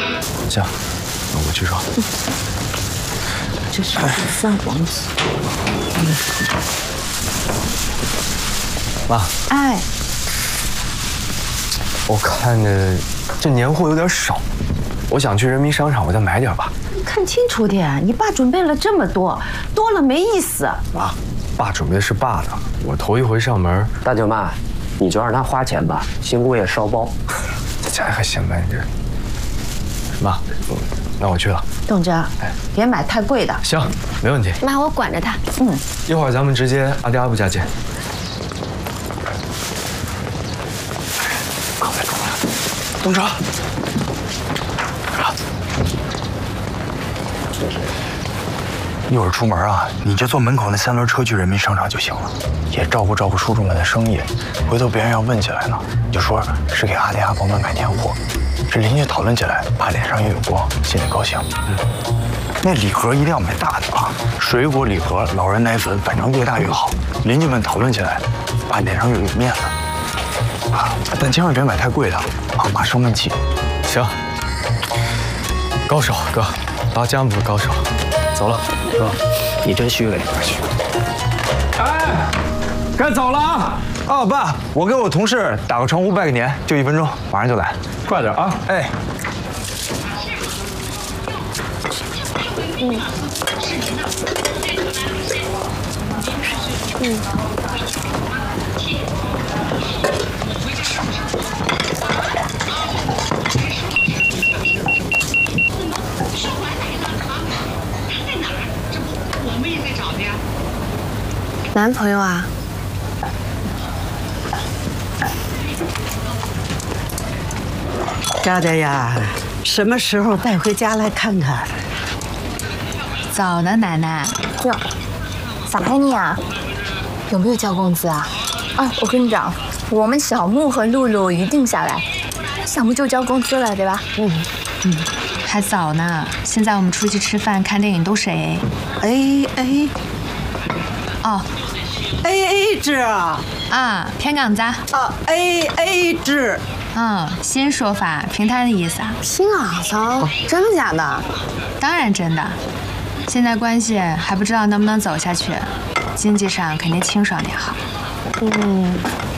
行，那我去说。 这是三皇子。 妈， 哎， 我看着这年货有点少，我想去人民商场，我再买点吧。 你看清楚点，你爸准备了这么多，多了没意思。 妈，爸准备的是爸的，我头一回上门。 大舅妈，你就让他花钱吧，新姑爷烧包。 这家还嫌慢人。妈，那我去了。 栋哲，别买太贵的。 行，没问题。 妈，我管着他。 一会儿咱们直接阿迪阿布家见。刚才中了，东哲。 一会儿出门啊，你就坐门口那3轮车去人民商场就行了，也照顾照顾叔叔们的生意。回头别人要问起来呢，你就说是给阿弟阿婆们买年货。这邻居讨论起来，爸脸上也有光，心里高兴。那礼盒一定要买大的啊，水果礼盒、老人奶粉，反正越大越好。邻居们讨论起来，爸脸上有面子啊，但千万别买太贵的啊，妈生闷气。 行，高手哥，拔江不是高手。走了， 哥，你真虚伪。 哎，该走了啊！哦，爸，我给我同事打个招呼拜个年，就1分钟，马上就来，快点啊！哎。 男朋友啊？ 渣渣呀，什么时候带回家来看看？ 早呢，奶奶。 哟，咋的你啊？有没有交工资啊？哎，我跟你讲，我们小木和露露一定下来，小木就交工资了，对吧？ 还早呢。现在我们出去吃饭、看电影都是 AA。哦。 AA 制啊？ 啊，偏岗子。 啊 ，AA 制。 新说法，凭他的意思啊。 新啊，操，真的假的？ 当然真的。现在关系还不知道能不能走下去，经济上肯定清爽点好。